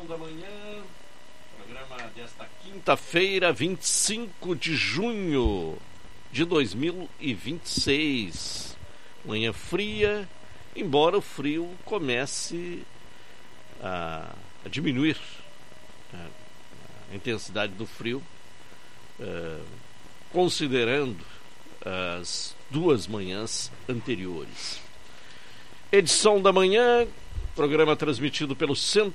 da Manhã, programa desta quinta-feira, 25 de junho de 2026. Manhã fria, embora o frio comece a diminuir, a intensidade do frio, considerando as duas manhãs anteriores. Edição da manhã, programa transmitido pelo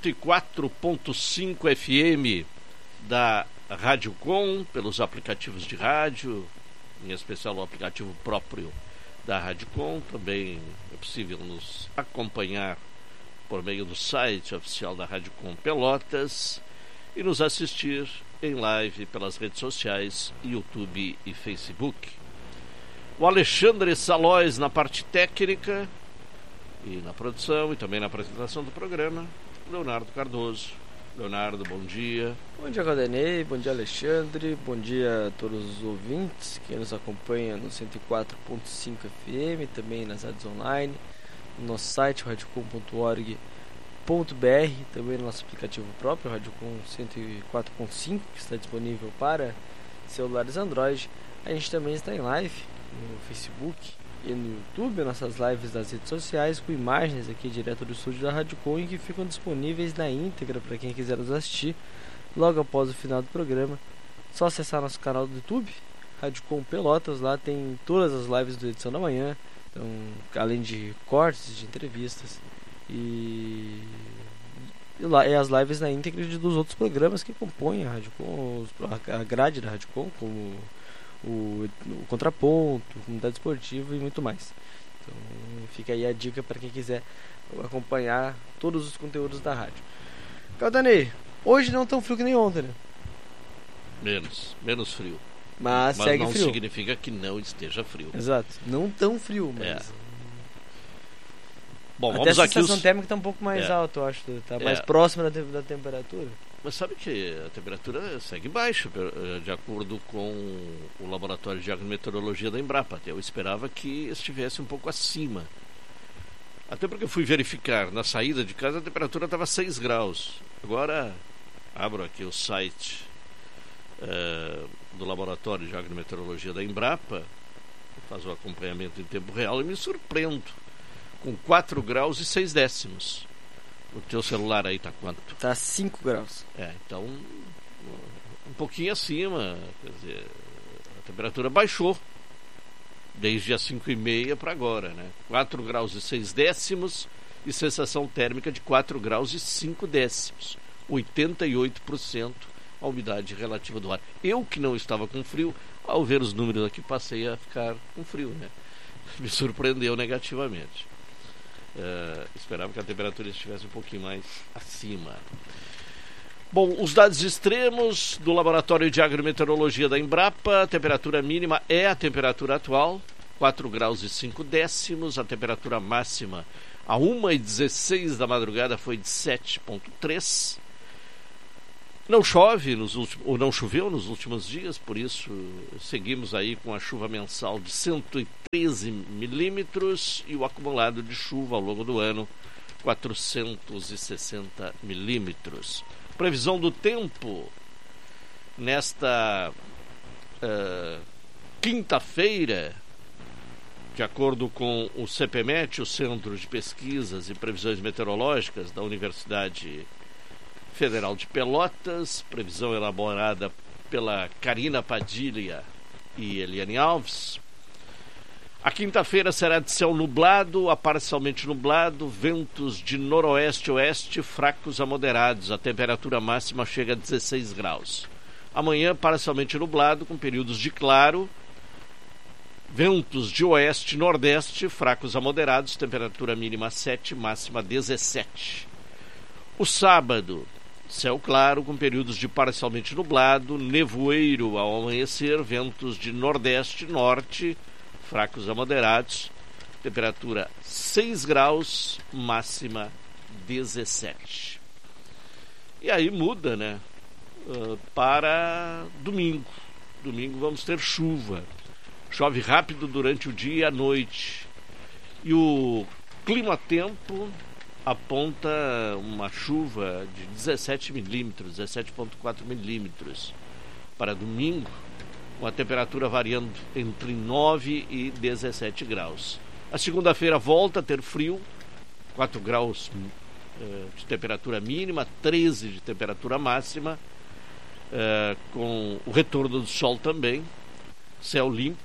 104.5 FM da Rádio Com, pelos aplicativos de rádio, em especial o aplicativo próprio da Rádio Com. Também é possível nos acompanhar por meio do site oficial da Rádio Com Pelotas e nos assistir em live pelas redes sociais, YouTube e Facebook. O Alexandre Salóis na parte técnica e na produção e também na apresentação do programa, Leonardo Cardoso. Leonardo, bom dia. Bom dia, Caldenei, bom dia, Alexandre, bom dia a todos os ouvintes que nos acompanham no 104.5 FM, também nas rádios online, no nosso site, radiocom.org.br, também no nosso aplicativo próprio, Radiocom 104.5, que está disponível para celulares Android. A gente também está em live no Facebook e no YouTube, nossas lives das redes sociais, com imagens aqui direto do estúdio da Rádio Com e que ficam disponíveis na íntegra para quem quiser nos assistir logo após o final do programa. Só acessar nosso canal do YouTube, Rádio Com Pelotas. Lá tem todas as lives do Edição da Manhã, então, além de cortes de entrevistas e as lives na íntegra dos outros programas que compõem a Rádio Com, a grade da Rádio Com, como o Contraponto, Comunidade Esportiva e muito mais. Então fica aí a dica para quem quiser acompanhar todos os conteúdos da rádio. Caldanei, hoje não tão frio que nem ontem, né? Menos frio. Mas segue não frio. Significa que não esteja frio. Exato, não tão frio, mas Bom, até vamos a aqui. sensação térmica está um pouco mais alta, eu acho. Está mais próxima da temperatura. Mas sabe que a temperatura segue baixa, de acordo com o Laboratório de Agrometeorologia da Embrapa. Até eu esperava que estivesse um pouco acima. Até porque eu fui verificar, na saída de casa a temperatura estava 6 graus. Agora, abro aqui o site do Laboratório de Agrometeorologia da Embrapa, que faz o acompanhamento em tempo real, e me surpreendo, com 4 graus e 6 décimos. O teu celular aí tá quanto? Tá 5 graus. Então um pouquinho acima, quer dizer, a temperatura baixou desde as 5h30 para agora, né? 4 graus e 6 décimos e sensação térmica de 4 graus e 5 décimos. 88% a umidade relativa do ar. Eu que não estava com frio, ao ver os números aqui passei a ficar com frio, né? Me surpreendeu negativamente. Esperava que a temperatura estivesse um pouquinho mais acima. Bom, os dados extremos do Laboratório de Agrometeorologia da Embrapa: a temperatura mínima é a temperatura atual, 4 graus e 5 décimos. A temperatura máxima a 1h16 da madrugada foi de 7,3. Não chove ou não choveu nos últimos dias, por isso seguimos aí com a chuva mensal de 113 milímetros e o acumulado de chuva ao longo do ano 460 milímetros. Previsão do tempo nesta quinta-feira, de acordo com o CPMET, o Centro de Pesquisas e Previsões Meteorológicas da Universidade Federal de Pelotas, previsão elaborada pela Karina Padilha e Eliane Alves. A quinta-feira será de céu nublado a parcialmente nublado, ventos de noroeste-oeste fracos a moderados. A temperatura máxima chega a 16 graus. Amanhã parcialmente nublado, com períodos de claro, ventos de oeste-nordeste fracos a moderados, temperatura mínima 7, máxima 17. O sábado, céu claro, com períodos de parcialmente nublado, nevoeiro ao amanhecer, ventos de nordeste e norte, fracos a moderados, temperatura 6 graus, máxima 17. E aí muda, né? Para domingo. Domingo vamos ter chuva. Chove rápido durante o dia e a noite. E o clima-tempo aponta uma chuva de 17 milímetros, 17,4 milímetros para domingo, com a temperatura variando entre 9 e 17 graus. A segunda-feira volta a ter frio, 4 graus de temperatura mínima, 13 de temperatura máxima, com o retorno do sol também, céu limpo,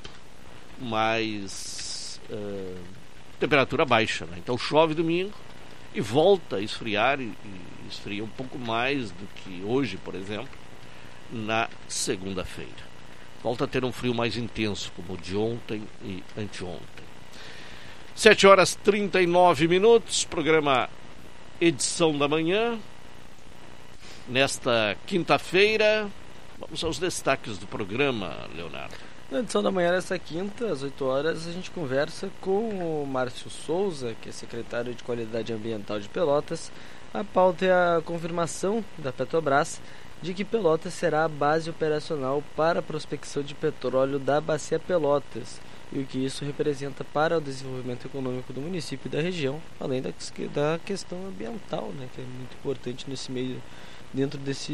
mas temperatura baixa, né? Então chove domingo e volta a esfriar, e esfria um pouco mais do que hoje, por exemplo, na segunda-feira. Volta a ter um frio mais intenso, como o de ontem e anteontem. 7h39, programa Edição da Manhã. Nesta quinta-feira, vamos aos destaques do programa, Leonardo. Na edição da manhã desta quinta, às 8 horas, a gente conversa com o Márcio Souza, que é secretário de Qualidade Ambiental de Pelotas. A pauta é a confirmação da Petrobras de que Pelotas será a base operacional para a prospecção de petróleo da Bacia Pelotas e o que isso representa para o desenvolvimento econômico do município e da região, além da questão ambiental, né, que é muito importante nesse meio, dentro desse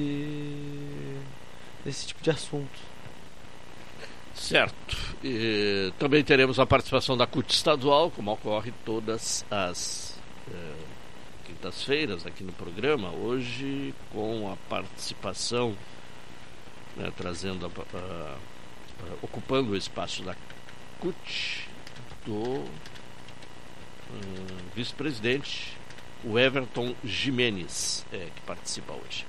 tipo de assunto. Certo. E também teremos a participação da CUT estadual, como ocorre todas as quintas-feiras aqui no programa, hoje com a participação, né, trazendo ocupando o espaço da CUT do vice-presidente, o Everton Jimenez, que participa hoje.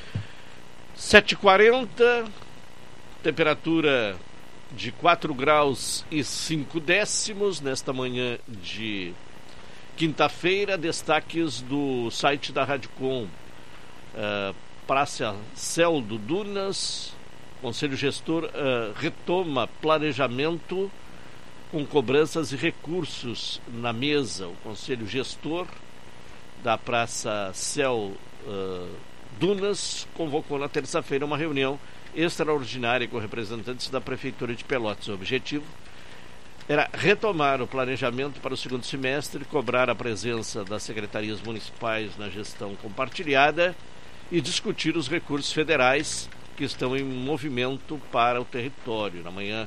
7h40, temperatura de 4 graus e 5 décimos nesta manhã de quinta-feira. Destaques do site da Radicom. Praça Celdo Dunas, Conselho Gestor retoma planejamento com cobranças e recursos na mesa. O Conselho Gestor da Praça Celdo Dunas convocou na terça-feira uma reunião extraordinária com representantes da Prefeitura de Pelotas. O objetivo era retomar o planejamento para o segundo semestre, cobrar a presença das secretarias municipais na gestão compartilhada e discutir os recursos federais que estão em movimento para o território. Na manhã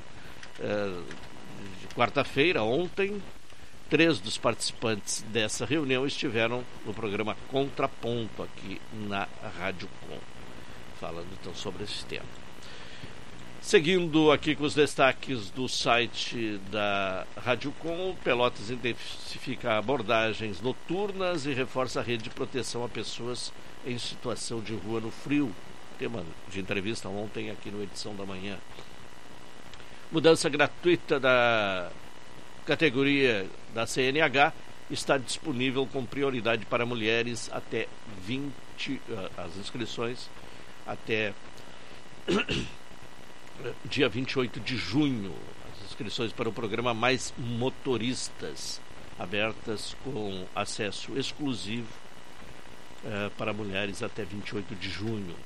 de quarta-feira, ontem, 3 dos participantes dessa reunião estiveram no programa Contraponto aqui na Rádio Com, falando então sobre esse tema. Seguindo aqui com os destaques do site da Rádio Com, Pelotas intensifica abordagens noturnas e reforça a rede de proteção a pessoas em situação de rua no frio. Tema de entrevista ontem aqui no Edição da Manhã. Mudança gratuita da categoria da CNH está disponível com prioridade para mulheres até 20, as inscrições até dia 28 de junho. As inscrições para o programa Mais Motoristas, abertas com acesso exclusivo para mulheres até 28 de junho.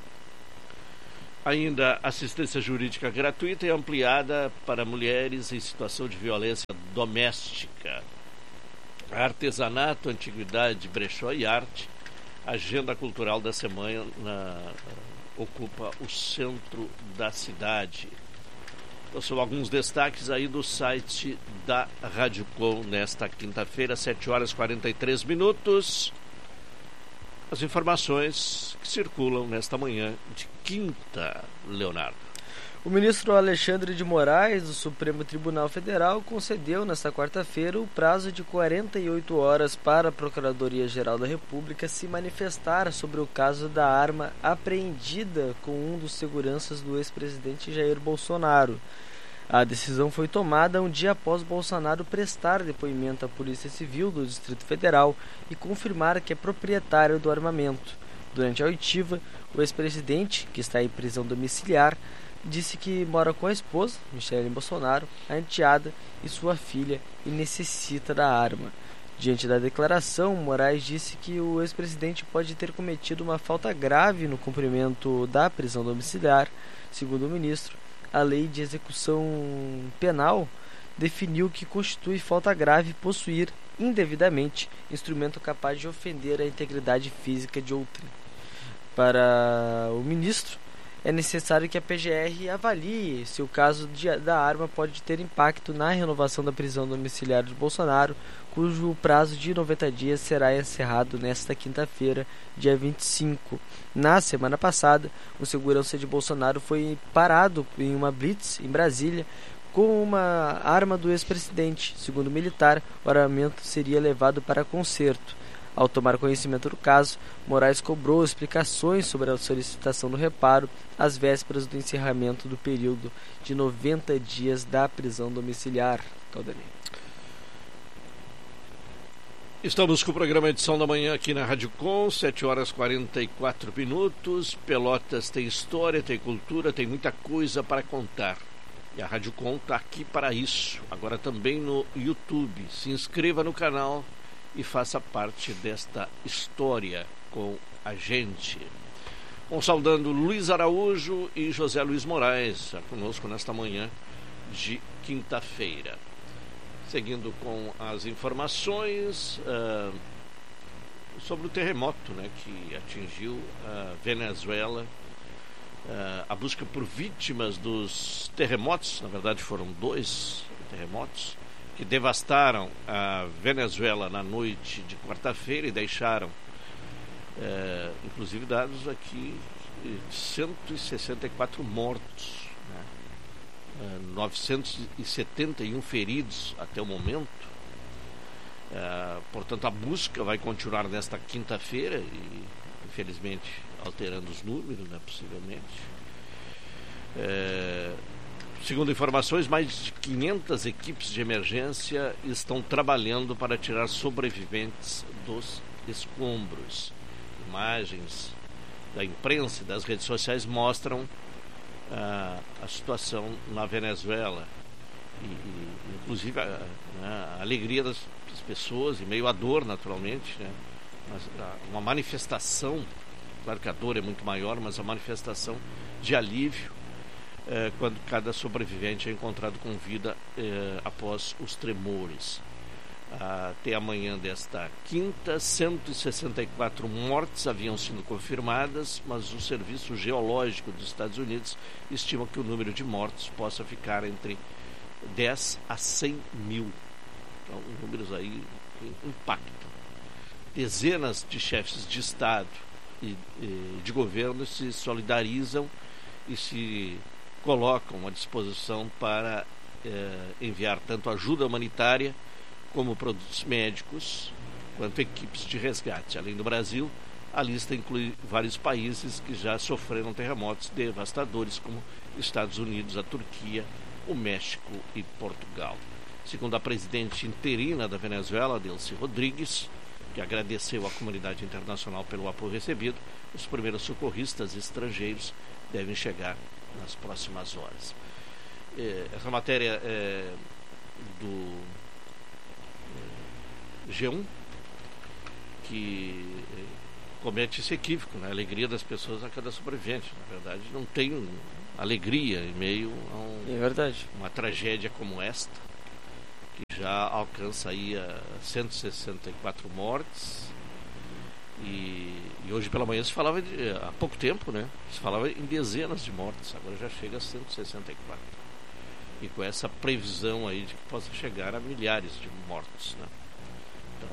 Ainda assistência jurídica gratuita e ampliada para mulheres em situação de violência doméstica. Artesanato, antiguidade, brechó e arte. Agenda cultural da semana ocupa o centro da cidade. Então, são alguns destaques aí do site da Rádio Com nesta quinta-feira, 7h43. As informações que circulam nesta manhã de quinta, Leonardo. O ministro Alexandre de Moraes, do Supremo Tribunal Federal, concedeu nesta quarta-feira o prazo de 48 horas para a Procuradoria-Geral da República se manifestar sobre o caso da arma apreendida com um dos seguranças do ex-presidente Jair Bolsonaro. A decisão foi tomada um dia após Bolsonaro prestar depoimento à Polícia Civil do Distrito Federal e confirmar que é proprietário do armamento. Durante a oitiva, o ex-presidente, que está em prisão domiciliar, disse que mora com a esposa, Michele Bolsonaro, a enteada e sua filha e necessita da arma. Diante da declaração, Moraes disse que o ex-presidente pode ter cometido uma falta grave no cumprimento da prisão domiciliar. Segundo o ministro, a Lei de Execução Penal definiu que constitui falta grave possuir indevidamente instrumento capaz de ofender a integridade física de outrem. Para o ministro, é necessário que a PGR avalie se o caso da arma pode ter impacto na renovação da prisão domiciliar de Bolsonaro, cujo prazo de 90 dias será encerrado nesta quinta-feira, dia 25. Na semana passada, o segurança de Bolsonaro foi parado em uma blitz em Brasília com uma arma do ex-presidente. Segundo o militar, o armamento seria levado para conserto. Ao tomar conhecimento do caso, Moraes cobrou explicações sobre a solicitação do reparo às vésperas do encerramento do período de 90 dias da prisão domiciliar. Caldanei. Estamos com o programa Edição da Manhã aqui na Rádio Com, 7 horas 44 minutos. Pelotas tem história, tem cultura, tem muita coisa para contar. E a Rádio Com está aqui para isso. Agora também no YouTube. Se inscreva no canal e faça parte desta história com a gente. Bom, saudando Luiz Araújo e José Luiz Moraes, conosco nesta manhã de quinta-feira. Seguindo com as informações sobre o terremoto, né, que atingiu a Venezuela. A busca por vítimas dos terremotos, na verdade foram 2 terremotos, que devastaram a Venezuela na noite de quarta-feira e deixaram, inclusive dados aqui, 164 mortos, né? 971 feridos até o momento. Portanto, a busca vai continuar nesta quinta-feira e, infelizmente, alterando os números, né, possivelmente. Segundo informações, mais de 500 equipes de emergência estão trabalhando para tirar sobreviventes dos escombros. Imagens da imprensa e das redes sociais mostram a situação na Venezuela. Inclusive a alegria das pessoas, e meio à dor, naturalmente, né? Mas, uma manifestação, claro que a dor é muito maior, mas a manifestação de alívio quando cada sobrevivente é encontrado com vida após os tremores. Até amanhã desta quinta, 164 mortes haviam sido confirmadas, mas o Serviço Geológico dos Estados Unidos estima que o número de mortos possa ficar entre 10 a 100 mil. Então, números aí impactam. Dezenas de chefes de Estado e de governo se solidarizam e se colocam à disposição para enviar tanto ajuda humanitária como produtos médicos, quanto equipes de resgate. Além do Brasil, a lista inclui vários países que já sofreram terremotos devastadores, como Estados Unidos, a Turquia, o México e Portugal. Segundo a presidente interina da Venezuela, Delcy Rodrigues, que agradeceu à comunidade internacional pelo apoio recebido, os primeiros socorristas estrangeiros devem chegar nas próximas horas. Essa matéria é do G1, que comete esse equívoco, né? A alegria das pessoas a cada sobrevivente. Na verdade, não tem alegria em meio a uma tragédia como esta, que já alcança aí 164 mortes. E hoje pela manhã se falava há pouco tempo, né? Se falava em dezenas de mortes, agora já chega a 164. E com essa previsão aí de que possa chegar a milhares de mortos, né? Então,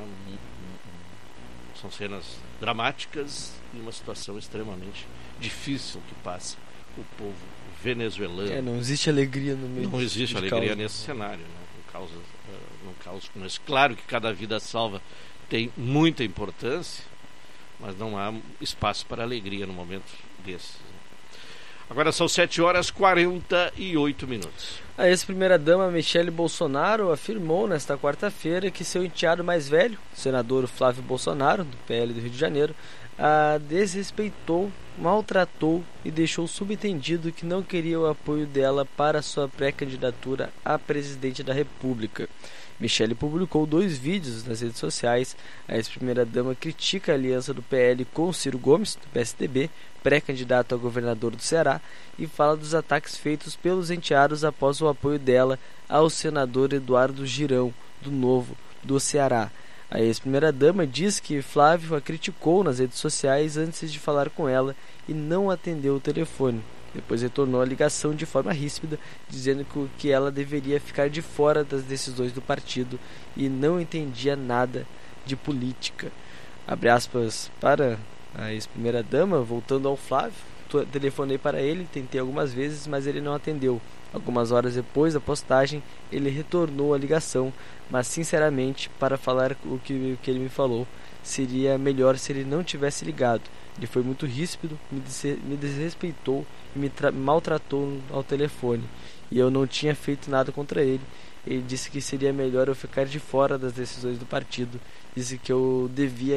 são cenas dramáticas e uma situação extremamente difícil que passa o povo venezuelano. Não existe alegria no meio. Não existe alegria nesse cenário, né? Num caos como esse. Claro que cada vida salva tem muita importância, mas não há espaço para alegria no momento desses. Agora são 7 horas e 48 minutos. A ex-primeira-dama Michele Bolsonaro afirmou nesta quarta-feira que seu enteado mais velho, o senador Flávio Bolsonaro, do PL do Rio de Janeiro, a desrespeitou, maltratou e deixou subentendido que não queria o apoio dela para sua pré-candidatura a presidente da República. Michele publicou 2 vídeos nas redes sociais. A ex-primeira-dama critica a aliança do PL com Ciro Gomes, do PSDB, pré-candidato a governador do Ceará, e fala dos ataques feitos pelos enteados após o apoio dela ao senador Eduardo Girão, do Novo, do Ceará. A ex-primeira-dama diz que Flávio a criticou nas redes sociais antes de falar com ela e não atendeu o telefone. Depois retornou a ligação de forma ríspida, dizendo que ela deveria ficar de fora das decisões do partido e não entendia nada de política. Abre aspas para a ex-primeira-dama, voltando ao Flávio. Telefonei para ele, tentei algumas vezes, mas ele não atendeu. Algumas horas depois da postagem, ele retornou a ligação, mas sinceramente, para falar o que ele me falou, seria melhor se ele não tivesse ligado. Ele foi muito ríspido, me desrespeitou e me maltratou ao telefone. E eu não tinha feito nada contra ele. Ele disse que seria melhor eu ficar de fora das decisões do partido. Disse que eu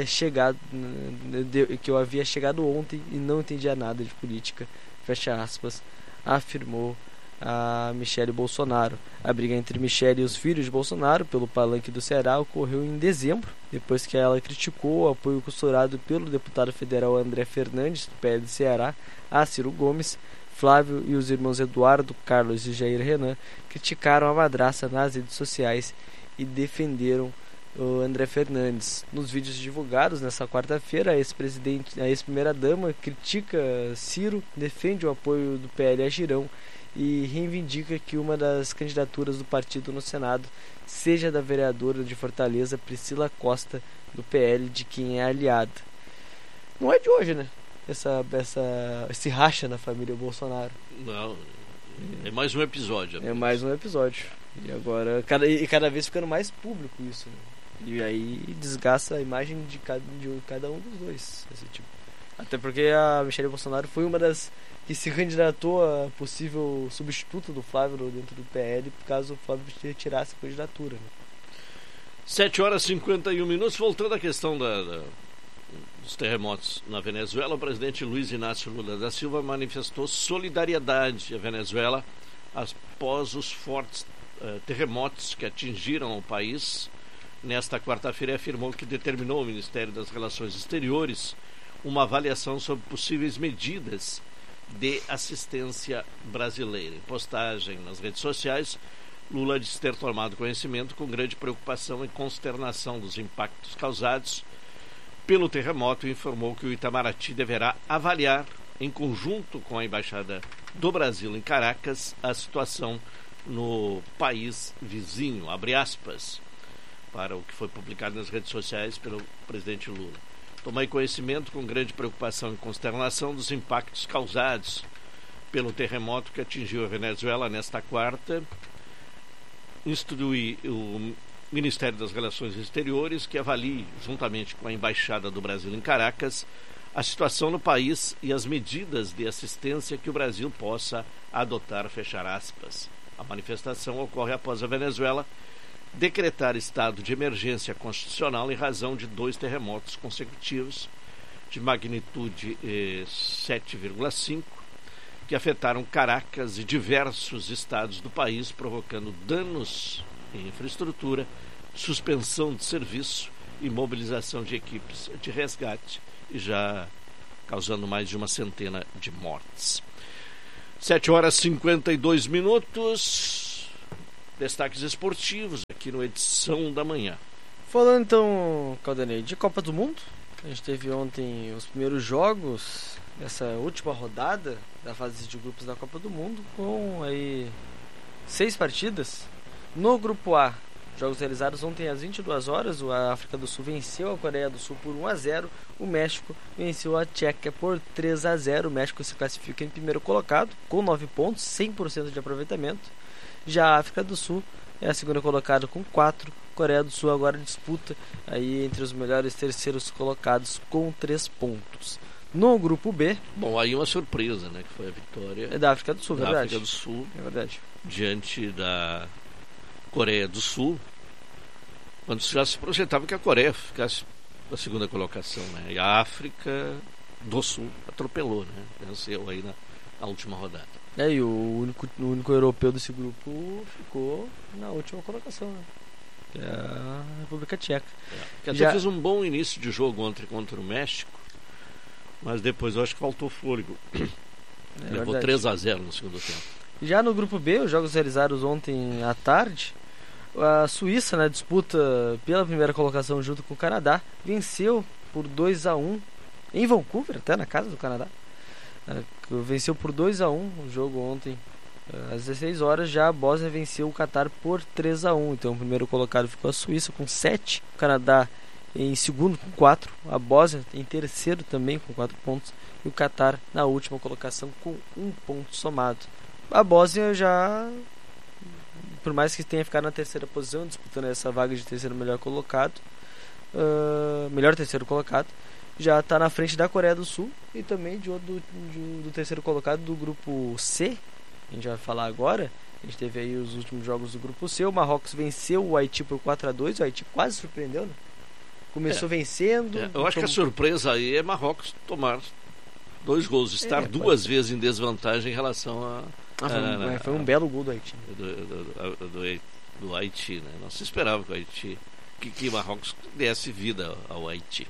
havia chegado ontem e não entendia nada de política. Fecha aspas, afirmou a Michele Bolsonaro. A briga entre Michele e os filhos de Bolsonaro pelo palanque do Ceará ocorreu em dezembro, depois que ela criticou o apoio costurado pelo deputado federal André Fernandes, do PL do Ceará, a Ciro Gomes. Flávio e os irmãos Eduardo, Carlos e Jair Renan criticaram a madraça nas redes sociais e defenderam o André Fernandes. Nos vídeos divulgados nesta quarta-feira, a ex-primeira-dama critica Ciro, defende o apoio do PL a Girão e reivindica que uma das candidaturas do partido no Senado seja da vereadora de Fortaleza, Priscila Costa, do PL, de quem é aliada. Não é de hoje, né? Esse racha na família Bolsonaro. Não, é mais um episódio. É mais um episódio. E agora, cada vez ficando mais público isso, né? E aí desgasta a imagem de cada um dos dois. Tipo. Até porque a Michele Bolsonaro foi uma das que se candidatou a possível substituto do Flávio dentro do PL, caso o Flávio retirasse a candidatura. Né? 7h51. Voltando à questão dos terremotos na Venezuela, o presidente Luiz Inácio Lula da Silva manifestou solidariedade à Venezuela após os fortes terremotos que atingiram o país. Nesta quarta-feira, afirmou que determinou ao Ministério das Relações Exteriores uma avaliação sobre possíveis medidas de assistência brasileira. Em postagem nas redes sociais, Lula disse ter tomado conhecimento com grande preocupação e consternação dos impactos causados pelo terremoto e informou que o Itamaraty deverá avaliar, em conjunto com a Embaixada do Brasil em Caracas, a situação no país vizinho, abre aspas, para o que foi publicado nas redes sociais pelo presidente Lula. Tomei conhecimento com grande preocupação e consternação dos impactos causados pelo terremoto que atingiu a Venezuela nesta quarta. Instruí o Ministério das Relações Exteriores que avalie, juntamente com a Embaixada do Brasil em Caracas, a situação no país e as medidas de assistência que o Brasil possa adotar, fechar aspas. A manifestação ocorre após a Venezuela decretar estado de emergência constitucional em razão de 2 terremotos consecutivos de magnitude 7,5 que afetaram Caracas e diversos estados do país, provocando danos em infraestrutura, suspensão de serviço e mobilização de equipes de resgate, e já causando mais de uma centena de mortes. 7h52. Destaques esportivos aqui no Edição da Manhã. Falando então, Caldanei, de Copa do Mundo, a gente teve ontem os primeiros jogos dessa última rodada da fase de grupos da Copa do Mundo, com aí 6 partidas. No grupo A, jogos realizados ontem às 22 horas, a África do Sul venceu a Coreia do Sul por 1-0, o México venceu a Tchequia por 3-0, o México se classifica em primeiro colocado, com 9 pontos, 100% de aproveitamento. Já a África do Sul é a segunda colocada com 4. Coreia do Sul agora disputa aí entre os melhores terceiros colocados com 3 pontos. No grupo B... Bom, aí uma surpresa, né? Que foi a vitória... É da África do Sul, verdade. África do Sul, é verdade. Diante da Coreia do Sul, quando já se projetava que a Coreia ficasse na segunda colocação, né? E a África do Sul atropelou, né? Venceu aí na última rodada. E o único europeu desse grupo ficou na última colocação, né? Que é a República Tcheca. Que até fez um bom início de jogo ontem contra o México, mas depois eu acho que faltou fôlego. Levou 3-0 no segundo tempo. Já no grupo B, os jogos realizados ontem à tarde, A Suíça, na disputa pela primeira colocação junto com o Canadá, venceu por 2-1 em Vancouver, até na casa do Canadá. Venceu por 2-1 o jogo ontem às 16 horas. Já a Bósnia venceu o Catar por 3-1. Então o primeiro colocado ficou a Suíça com 7, o Canadá em segundo com 4, a Bósnia em terceiro também com 4 pontos e o Catar na última colocação com 1 ponto somado. A Bósnia já, por mais que tenha ficado na terceira posição, disputando essa vaga de terceiro melhor colocado, melhor terceiro colocado, já está na frente da Coreia do Sul e também do terceiro colocado do grupo C. A gente vai falar agora. A gente teve aí os últimos jogos do grupo C. O Marrocos venceu o Haiti por 4-2. O Haiti quase surpreendeu, né? Começou vencendo. Eu acho que a surpresa aí é Marrocos tomar 2 gols, estar 2 vezes em desvantagem em relação a... foi um belo gol do Haiti. Do Haiti, né? Não se esperava que o Haiti, que Marrocos desse vida ao Haiti.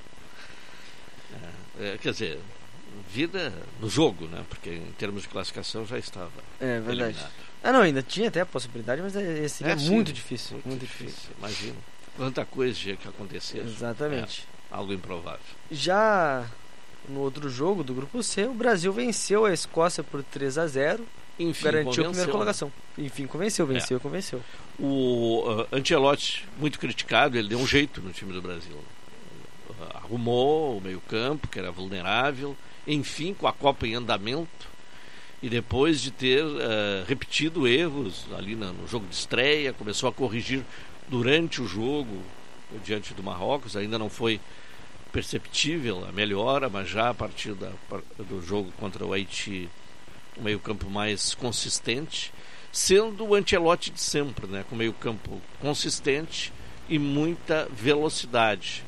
Quer dizer, vida no jogo, né? Porque em termos de classificação já estava verdade. eliminado. Não, ainda tinha até a possibilidade, mas seria muito difícil. Muito difícil. Imagina quanta coisa tinha que acontecer. Exatamente. Algo improvável. Já no outro jogo do grupo C, o Brasil venceu a Escócia por 3-0. Enfim, garantiu a primeira colocação. Enfim, venceu e convenceu. O Ancelotti, muito criticado, ele deu um jeito no time do Brasil. Arrumou o meio-campo, que era vulnerável, enfim, com a Copa em andamento, e depois de ter repetido erros ali no jogo de estreia, começou a corrigir durante o jogo diante do Marrocos. Ainda não foi perceptível a melhora, mas já a partir do jogo contra o Haiti, o meio-campo mais consistente, sendo o Ancelotti de sempre, né? Com meio-campo consistente e muita velocidade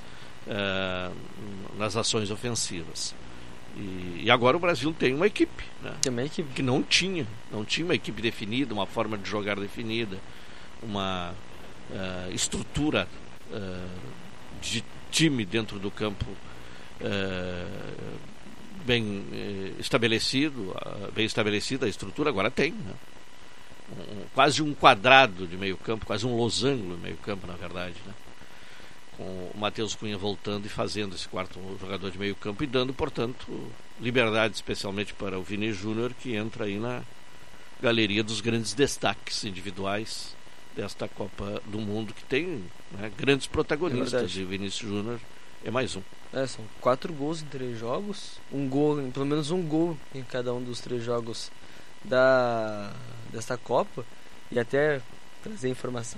nas ações ofensivas. E agora o Brasil tem uma equipe, né? Tem uma equipe que não tinha uma equipe definida, uma forma de jogar definida, uma estrutura de time dentro do campo bem estabelecida a estrutura. Agora tem, né? Quase um quadrado de meio campo, quase um losango de meio campo, na verdade, né? Com o Matheus Cunha voltando e fazendo esse quarto jogador de meio campo e dando, portanto, liberdade especialmente para o Vini Júnior, que entra aí na galeria dos grandes destaques individuais desta Copa do Mundo, que tem, né, grandes protagonistas, e o Vinícius Júnior é mais um. São 4 gols em 3 jogos, pelo menos um gol em cada um dos 3 jogos desta Copa. E até trazer informação,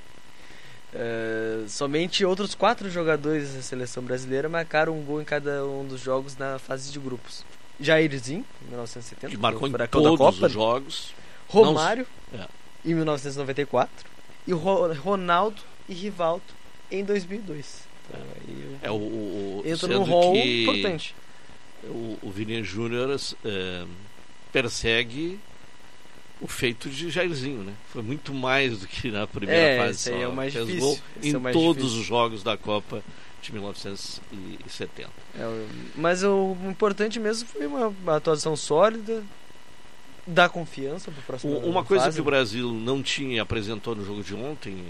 somente outros 4 jogadores da seleção brasileira marcaram um gol em cada um dos jogos na fase de grupos. Jairzinho, em 1970, que marcou em todos os jogos. Romário, em 1994, e Ronaldo e Rivaldo em 2002. Então, entra num rol importante. O Vini Júnior persegue o feito de Jairzinho, né? Foi muito mais do que na primeira fase. Esse aí é o mais difícil. Gol em todos os jogos da Copa de 1970. Mas o importante mesmo foi uma atuação sólida, dar confiança para o próximo. Uma coisa que o Brasil não tinha e apresentou no jogo de ontem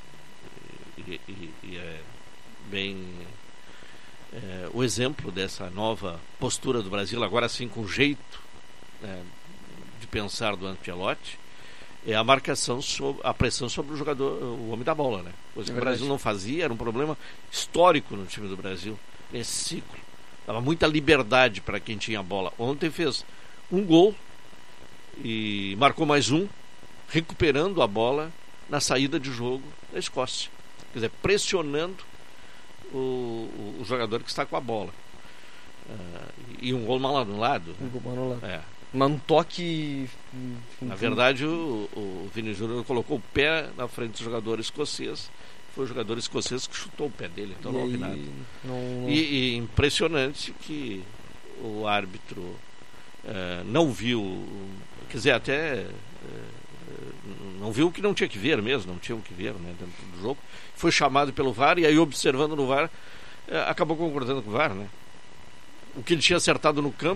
é bem o exemplo dessa nova postura do Brasil, agora sim com jeito de pensar do Ancelotti, é a marcação, a pressão sobre o jogador, o homem da bola, né? Coisa que o Brasil não fazia, era um problema histórico no time do Brasil nesse ciclo. Dava muita liberdade para quem tinha a bola. Ontem fez um gol e marcou mais um, recuperando a bola na saída de jogo da Escócia. Quer dizer, pressionando o jogador que está com a bola. E um gol mal anulado. Um gol mal anulado. Mas um toque. Na verdade, o Vini Júnior colocou o pé na frente do jogador escocês. Foi o jogador escocês que chutou o pé dele, então não houve nada. E impressionante que o árbitro não viu, quer dizer, até não viu o que não tinha que ver mesmo, não tinha o que ver, né, dentro do jogo. Foi chamado pelo VAR e aí, observando no VAR, acabou concordando com o VAR, né? O que ele tinha acertado no campo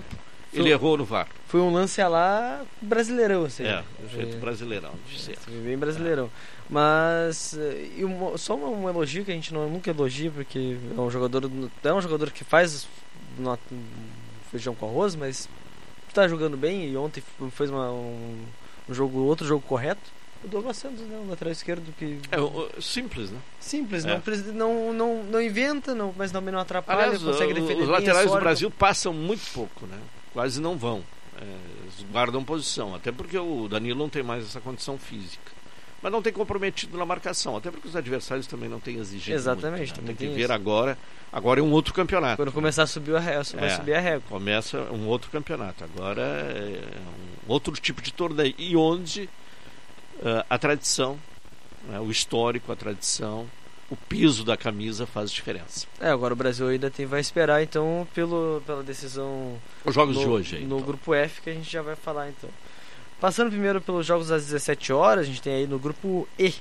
ele errou no VAR. Foi um lance lá brasileirão, assim. Jeito brasileirão, de ser. Bem brasileirão. Mas só um elogio que a gente nunca elogia, porque é um jogador que faz feijão com arroz, mas está jogando bem e ontem fez outro jogo correto. O Douglas Santos, né? O lateral esquerdo que... Simples, né? Simples, não inventa, mas também não atrapalha. Aliás, consegue defender os laterais do Brasil passam muito pouco, né? Quase não vão. Eles guardam posição, até porque o Danilo não tem mais essa condição física. Mas não tem comprometido na marcação, até porque os adversários também não têm exigido. Exatamente, muito, né? Tem que ver agora. Agora é um outro campeonato. Quando começar a subir vai subir a régua. Começa um outro campeonato. Agora é um outro tipo de torneio. E onde a tradição, né, o histórico, a tradição, o piso da camisa faz diferença. Agora o Brasil ainda vai esperar então pela decisão. Os jogos de hoje aí, no grupo F, que a gente já vai falar então. Passando primeiro pelos jogos às 17 horas, a gente tem aí no grupo E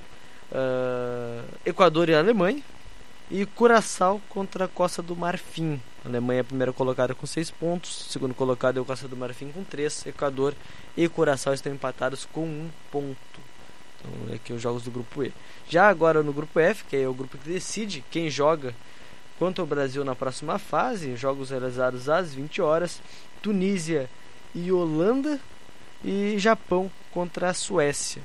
Equador e Alemanha, e Curaçao contra a Costa do Marfim. A Alemanha é a primeira colocada com 6 pontos, segundo colocado é o Costa do Marfim com 3. Equador e Curaçao estão empatados com 1 ponto. Então aqui os jogos do grupo E. Já agora no grupo F, que é o grupo que decide quem joga contra o Brasil na próxima fase, jogos realizados às 20 horas, Tunísia e Holanda, e Japão contra a Suécia.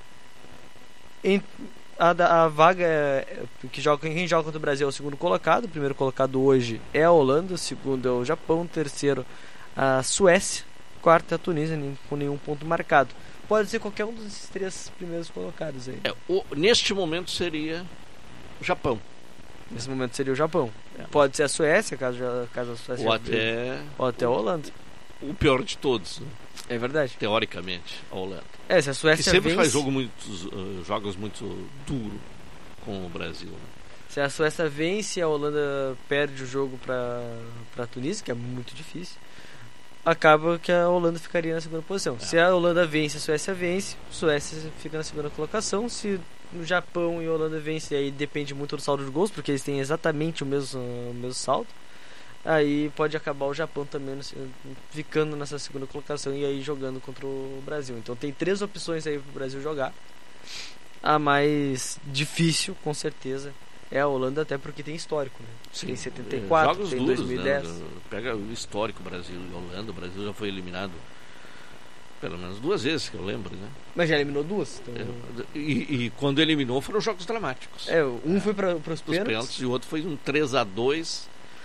A vaga quem joga contra o Brasil é o segundo colocado. O primeiro colocado hoje é a Holanda, o segundo é o Japão, o terceiro a Suécia, quarto é a Tunísia, com nenhum ponto marcado. Pode ser qualquer um desses 3 primeiros colocados aí. Neste momento seria o Japão. Nesse momento seria o Japão. Pode ser a Suécia, caso a Suécia ou até a Holanda. O pior de todos, né? É verdade. Teoricamente, a Holanda. Se a Suécia que sempre vence... faz jogos muito duro com o Brasil. Né? Se a Suécia vence, a Holanda perde o jogo para a Tunísia, que é muito difícil. Acaba que a Holanda ficaria na segunda posição. Se a Holanda vence, a Suécia vence, a Suécia fica na segunda colocação. Se o Japão e a Holanda vencem, aí depende muito do saldo de gols, porque eles têm exatamente o mesmo saldo. Aí pode acabar o Japão também ficando nessa segunda colocação e aí jogando contra o Brasil. Então tem 3 opções aí pro Brasil jogar. A mais difícil, com certeza, é a Holanda, até porque tem histórico, né? Sim, tem 74, jogos tem duros, 2010. Né? Pega o histórico Brasil e Holanda. O Brasil já foi eliminado pelo menos 2 vezes, que eu lembro, né? Mas já eliminou 2. Então... E quando eliminou foram jogos dramáticos. Foi para os pênaltis e o outro foi um 3-2.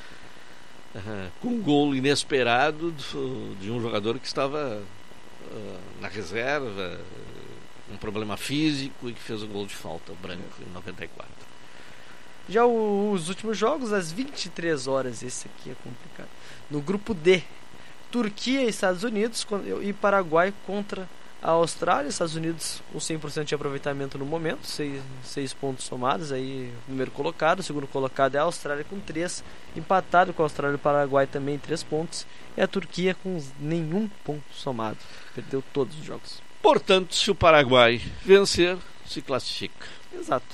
Com um gol inesperado de um jogador que estava na reserva, um problema físico, e que fez o gol de falta, o branco, em 94. Já os últimos jogos, às 23 horas, esse aqui é complicado. No grupo D, Turquia e Estados Unidos e Paraguai contra a Austrália. Estados Unidos com 100% de aproveitamento no momento, 6 pontos somados, aí o primeiro colocado. O segundo colocado é a Austrália com 3, empatado com a Austrália e o Paraguai também 3 pontos, e a Turquia com nenhum ponto somado, perdeu todos os jogos. Portanto, se o Paraguai vencer, se classifica. Exato.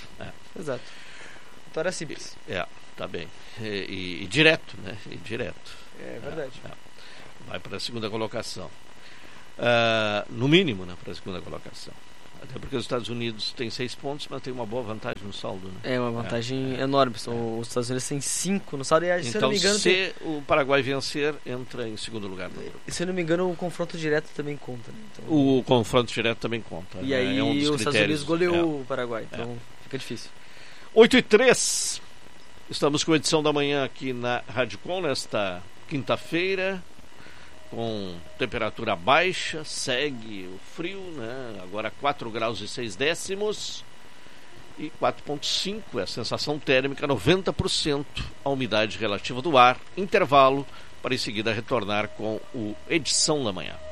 Vitória simples. Tá bem. E direto, né? É verdade. Vai para a segunda colocação. No mínimo, né, para a segunda colocação. Até porque os Estados Unidos têm 6 pontos, mas tem uma boa vantagem no saldo, né? É uma vantagem enorme. Os Estados Unidos têm 5 no saldo. E, se eu não me engano, se o Paraguai vencer, entra em segundo lugar no grupo. Se eu não me engano, o confronto direto também conta, né? Então... O confronto direto também conta. E aí os Estados Unidos goleou o Paraguai, então fica difícil. 8h03. Estamos com a edição da manhã aqui na Rádio Com, nesta quinta-feira, com temperatura baixa, segue o frio, né? Agora 4 graus e 6 décimos e 4,5 é a sensação térmica, 90% a umidade relativa do ar, intervalo para em seguida retornar com o Edição da Manhã.